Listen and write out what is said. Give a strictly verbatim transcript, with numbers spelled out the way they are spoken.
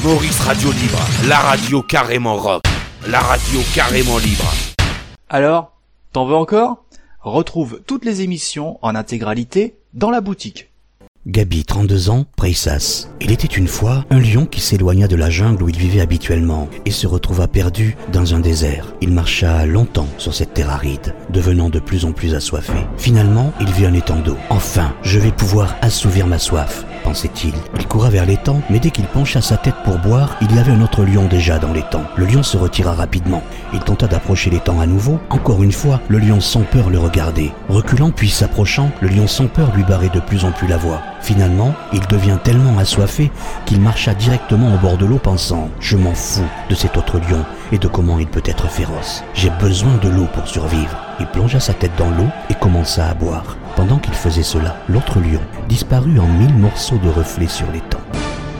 Maurice Radio Libre, la radio carrément rock, la radio carrément libre. Alors, t'en veux encore ? Retrouve toutes les émissions en intégralité dans la boutique. Gaby, trente-deux ans, Preissas. Il était une fois un lion qui s'éloigna de la jungle où il vivait habituellement et se retrouva perdu dans un désert. Il marcha longtemps sur cette terre aride, devenant de plus en plus assoiffé. Finalement, il vit un étang d'eau. Enfin, je vais pouvoir assouvir ma soif, pensait-il. Il coura vers l'étang, mais dès qu'il pencha sa tête pour boire, il y avait un autre lion déjà dans l'étang. Le lion se retira rapidement. Il tenta d'approcher l'étang à nouveau. Encore une fois, le lion sans peur le regardait. Reculant puis s'approchant, le lion sans peur lui barrait de plus en plus la voie. Finalement, il devient tellement assoiffé qu'il marcha directement au bord de l'eau pensant « Je m'en fous de cet autre lion et de comment il peut être féroce. J'ai besoin de l'eau pour survivre. » Il plongea sa tête dans l'eau et commença à boire. Pendant qu'il faisait cela, l'autre lion disparut en mille morceaux de reflets sur l'étang.